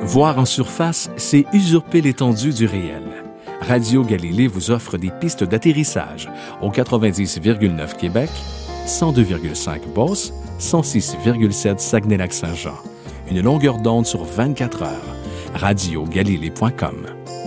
Voir en surface, c'est usurper l'étendue du réel. Radio Galilée vous offre des pistes d'atterrissage au 90,9 Québec, 102,5 Beauce, 106,7 Saguenay-Lac-Saint-Jean. Une longueur d'onde sur 24 heures. radiogalilée.com.